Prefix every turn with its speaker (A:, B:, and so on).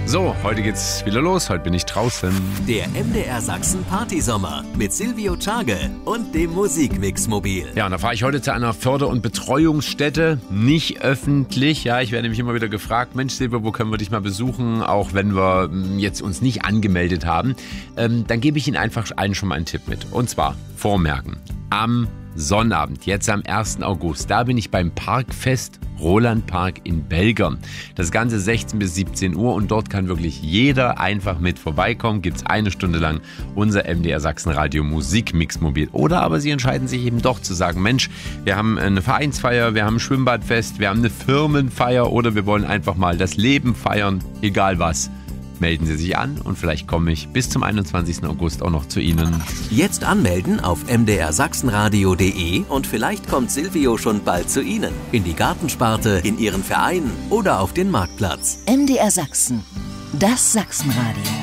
A: So, heute geht's wieder los. Heute bin ich draußen.
B: Der MDR Sachsen Partysommer mit Silvio Tschage und dem Musikmix-Mobil.
A: Ja, und da fahre ich heute zu einer Förder- und Betreuungsstätte, nicht öffentlich. Ja, ich werde nämlich immer wieder gefragt, Mensch Silvio, wo können wir dich mal besuchen, auch wenn wir jetzt uns nicht angemeldet haben. Dann gebe ich Ihnen einfach allen schon mal einen Tipp mit. Und zwar vormerken, am Sonnabend, jetzt am 1. August, da bin ich beim Parkfest Roland-Park in Belgern. Das Ganze 16 bis 17 Uhr und dort kann wirklich jeder einfach mit vorbeikommen. Gibt es eine Stunde lang unser MDR Sachsen-Radio Musikmix-Mobil. Oder aber Sie entscheiden sich eben doch zu sagen, Mensch, wir haben eine Vereinsfeier, wir haben ein Schwimmbadfest, wir haben eine Firmenfeier oder wir wollen einfach mal das Leben feiern, egal was. Melden Sie sich an und vielleicht komme ich bis zum 21. August auch noch zu Ihnen.
B: Jetzt anmelden auf mdrsachsenradio.de und vielleicht kommt Silvio schon bald zu Ihnen. In die Gartensparte, in Ihren Verein oder auf den Marktplatz.
C: MDR Sachsen, das Sachsenradio.